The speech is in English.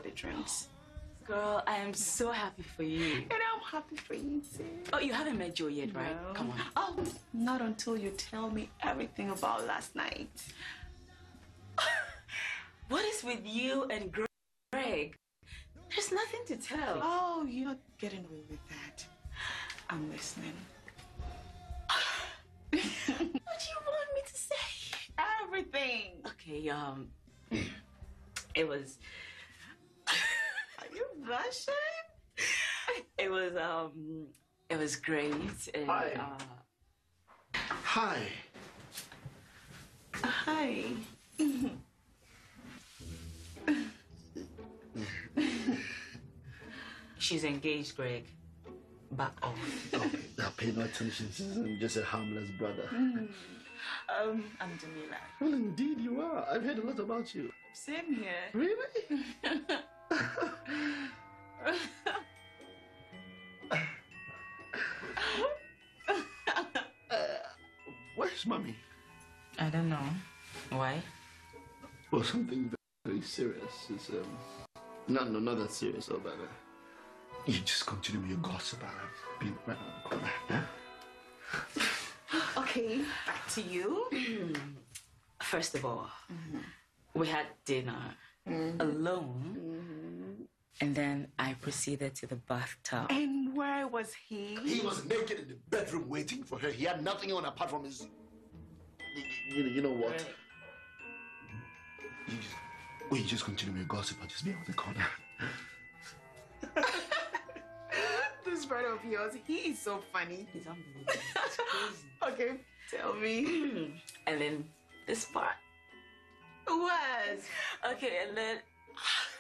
the drinks. Girl, I am so happy for you. And I'm happy for you too. Oh, you haven't met Joe yet, right? No. Come on. Oh, not until you tell me everything about last night. What is with you and Greg? There's nothing to tell. Oh, you're not getting away with that. I'm listening. What do you want me to say? Everything. Okay, it was... Are you blushing? It was great. And, Hi. Hi. Hi. She's engaged, Greg. Back off. Okay, now pay no attention. This isn't just a harmless brother. I'm Jamila. Well, indeed you are. I've heard a lot about you. Same here. Really? Where's mommy? I don't know. Why? Well, something very serious. It's not that serious, oh, but you just continue with your gossip. I've been right around the corner. Yeah? Okay, back to you. First of all, we had dinner alone, and then I proceeded to the bathtub. And where was he? He was naked in the bedroom waiting for her. He had nothing on apart from his... You know what? Right. You just continue with your gossip. I'll just be out the corner. This brother of yours, he is so funny. He's unbelievable. It's crazy. Okay, tell me. And then this part. Was. Okay, and then